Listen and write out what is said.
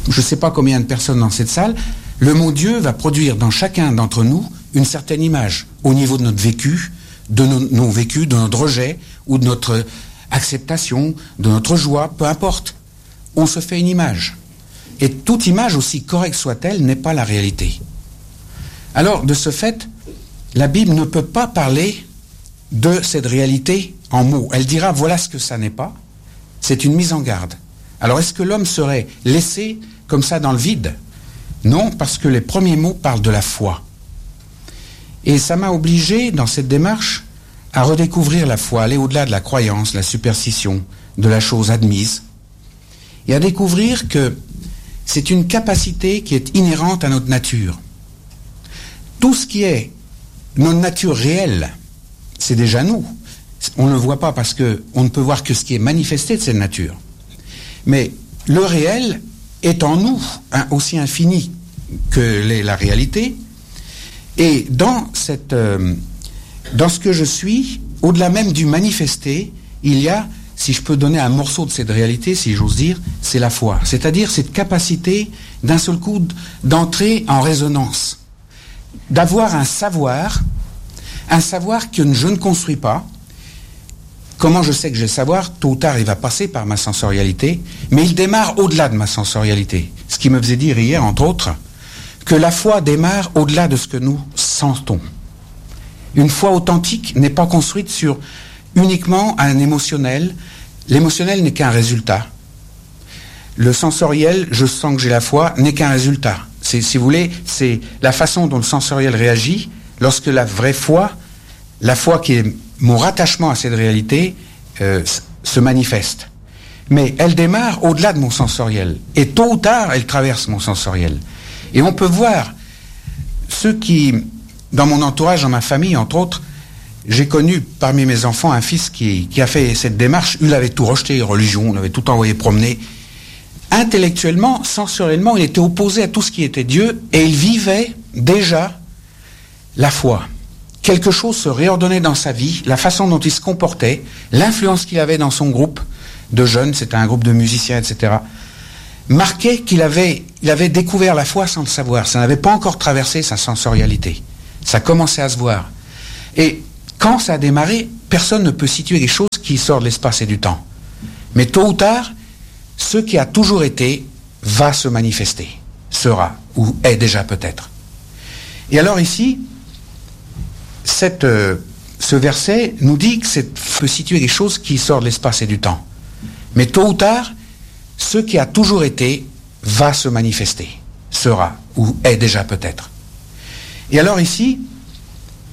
je ne sais pas combien de personnes dans cette salle, le mot Dieu va produire dans chacun d'entre nous une certaine image, au niveau de notre vécu, de nos vécus, de notre rejet, ou de notre acceptation, de notre joie, peu importe. On se fait une image. Et toute image, aussi correcte soit-elle, n'est pas la réalité. Alors, de ce fait, la Bible ne peut pas parler de cette réalité en mots. Elle dira, voilà ce que ça n'est pas. C'est une mise en garde. Alors, est-ce que l'homme serait laissé comme ça dans le vide ? Non, parce que les premiers mots parlent de la foi. Et ça m'a obligé, dans cette démarche, à redécouvrir la foi, aller au-delà de la croyance, la superstition, de la chose admise, et à découvrir que c'est une capacité qui est inhérente à notre nature. Tout ce qui est notre nature réelle, c'est déjà nous. On ne le voit pas parce qu'on ne peut voir que ce qui est manifesté de cette nature. Mais le réel est en nous, aussi infini que l'est la réalité. Et dans ce que je suis, au-delà même du manifesté, il y a, si je peux donner un morceau de cette réalité, si j'ose dire, c'est la foi. C'est-à-dire cette capacité d'un seul coup d'entrer en résonance, d'avoir un savoir que je ne construis pas. Comment je sais que j'ai le savoir ? Tôt ou tard, il va passer par ma sensorialité, mais il démarre au-delà de ma sensorialité. Ce qui me faisait dire hier, entre autres, que la foi démarre au-delà de ce que nous sentons. Une foi authentique n'est pas construite sur uniquement un émotionnel. L'émotionnel n'est qu'un résultat. Le sensoriel, je sens que j'ai la foi, n'est qu'un résultat. Si vous voulez, c'est la façon dont le sensoriel réagit lorsque la vraie foi, la foi qui est mon rattachement à cette réalité, se manifeste. Mais elle démarre au-delà de mon sensoriel. Et tôt ou tard, elle traverse mon sensoriel. Et on peut voir ceux qui, dans mon entourage, dans ma famille, entre autres, j'ai connu parmi mes enfants un fils qui a fait cette démarche. Il avait tout rejeté, religion, on avait tout envoyé promener. Intellectuellement, sensoriellement, il était opposé à tout ce qui était Dieu et il vivait déjà la foi. Quelque chose se réordonnait dans sa vie, la façon dont il se comportait, l'influence qu'il avait dans son groupe de jeunes, c'était un groupe de musiciens, etc., marquait qu'il avait découvert la foi sans le savoir. Ça n'avait pas encore traversé sa sensorialité. Ça commençait à se voir. Et quand ça a démarré, personne ne peut situer des choses qui sortent de l'espace et du temps. Mais tôt ou tard, ce qui a toujours été va se manifester, sera, ou est déjà peut-être. Et alors ici, ce verset nous dit que peut situer des choses qui sortent de l'espace et du temps. Mais tôt ou tard, ce qui a toujours été va se manifester, sera, ou est déjà peut-être. Et alors ici,